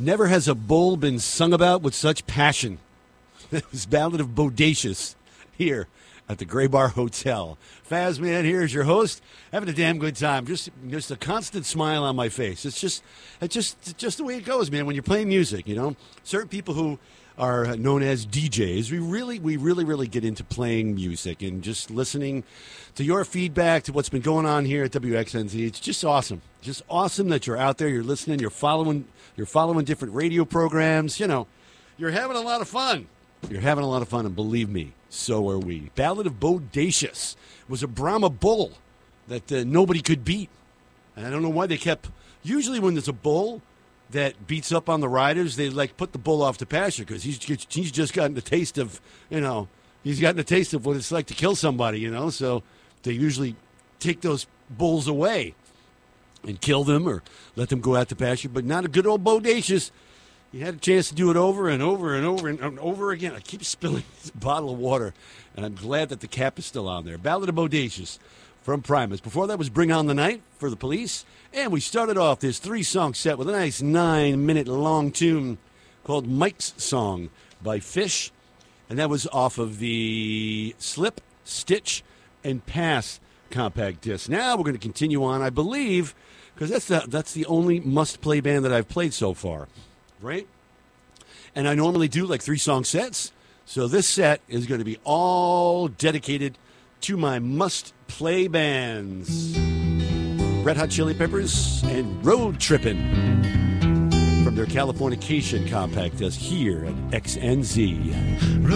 Never has a bull been sung about with such passion. It was Ballad of Bodacious here at the Gray Bar Hotel. Faz Man here is your host, having a damn good time. Just a constant smile on my face. It's just the way it goes, man. When you're playing music, you know, certain people who are known as DJs, we really get into playing music and just listening to your feedback to what's been going on here at WXNZ. It's just awesome. Just awesome that you're out there, you're listening, you're following different radio programs. You know, you're having a lot of fun. You're having a lot of fun, and believe me, so are we. Ballad of Bodacious was a Brahma bull that nobody could beat. And I don't know why they kept... Usually when there's a bull that beats up on the riders, they like put the bull off to pasture because he's just gotten the taste of, you know, he's gotten a taste of what it's like to kill somebody, you know. So they usually take those bulls away and kill them or let them go out to pasture. But not a good old Bodacious. He had a chance to do it over and over and over and over again. I keep spilling this bottle of water, and I'm glad that the cap is still on there. Ballad of Bodacious from Primus. Before that was Bring On the Night for the Police. And we started off this 3-song set with a nice 9-minute long tune called Mike's Song by Fish. And that was off of the Slip, Stitch, and Pass compact disc. Now we're going to continue on, I believe, because that's the only must-play band that I've played so far. Right? And I normally do like 3-song sets. So this set is going to be all dedicated to my must-play bands. Red Hot Chili Peppers and Road Trippin' from their Californication compact disc here at XNZ.